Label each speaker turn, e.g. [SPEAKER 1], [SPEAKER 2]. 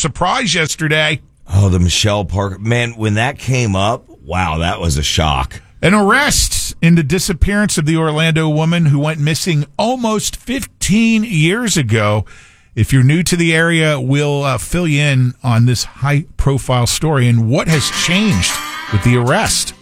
[SPEAKER 1] surprise yesterday.
[SPEAKER 2] Oh, the Michelle Parker. Man, when that came up, wow, that was a shock.
[SPEAKER 1] An arrest in the disappearance of the Orlando woman who went missing almost 15 years ago. If you're new to the area, we'll fill you in on this high-profile story and what has changed with the arrest.